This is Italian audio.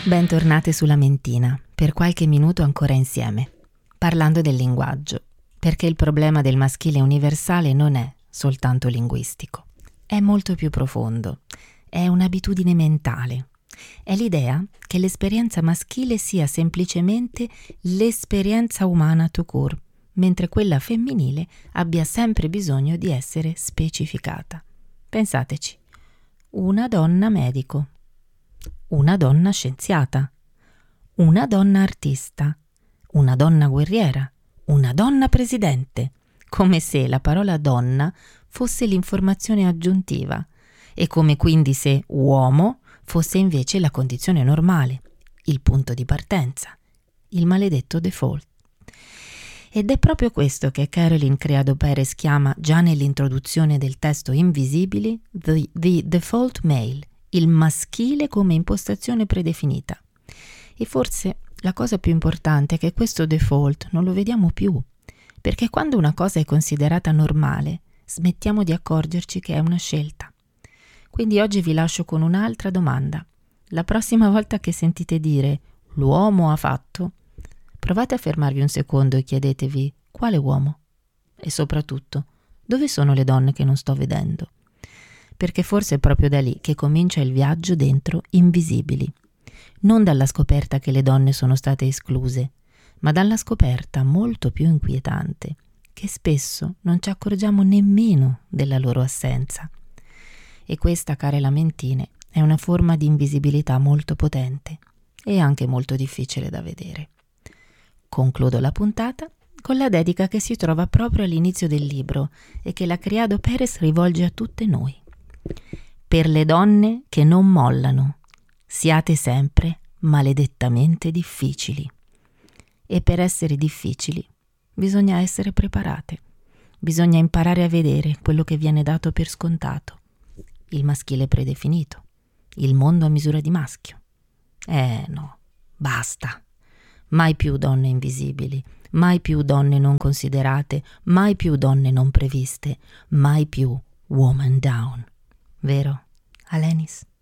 Bentornate sulla Mentina, per qualche minuto ancora insieme, parlando del linguaggio, perché il problema del maschile universale non è soltanto linguistico, è molto più profondo, è un'abitudine mentale, è l'idea che l'esperienza maschile sia semplicemente l'esperienza umana tout court, mentre quella femminile abbia sempre bisogno di essere specificata. Pensateci, una donna medico, una donna scienziata, una donna artista, una donna guerriera, una donna presidente, come se la parola donna fosse l'informazione aggiuntiva e come quindi se uomo fosse invece la condizione normale, il punto di partenza, il maledetto default. Ed è proprio questo che Carolyn Criado Perez chiama già nell'introduzione del testo Invisibili the default male, il maschile come impostazione predefinita. E forse la cosa più importante è che questo default non lo vediamo più, perché quando una cosa è considerata normale, smettiamo di accorgerci che è una scelta. Quindi oggi vi lascio con un'altra domanda. La prossima volta che sentite dire l'uomo ha fatto, provate a fermarvi un secondo e chiedetevi quale uomo? E soprattutto, dove sono le donne che non sto vedendo? Perché forse è proprio da lì che comincia il viaggio dentro Invisibili. Non dalla scoperta che le donne sono state escluse, ma dalla scoperta molto più inquietante che spesso non ci accorgiamo nemmeno della loro assenza. E questa, care lamentine, è una forma di invisibilità molto potente e anche molto difficile da vedere. Concludo la puntata con la dedica che si trova proprio all'inizio del libro e che la Criado Perez rivolge a tutte noi. Per le donne che non mollano, siate sempre maledettamente difficili. E per essere difficili bisogna essere preparate, bisogna imparare a vedere quello che viene dato per scontato, il maschile predefinito, il mondo a misura di maschio. No, basta. Mai più donne invisibili, mai più donne non considerate, mai più donne non previste, mai più woman down. Vero, Alenis?